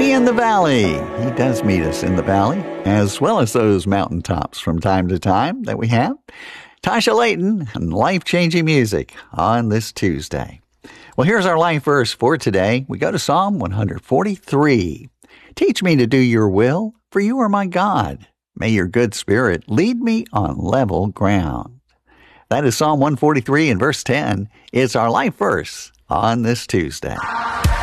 me in the valley. He does meet us in the valley, as well as those mountaintops from time to time that we have. Tasha Layton and life-changing music on this Tuesday. Well, here's our life verse for today. We go to Psalm 143. Teach me to do your will, for you are my God. May your good spirit lead me on level ground. That is Psalm 143 and verse 10. It's our life verse on this Tuesday.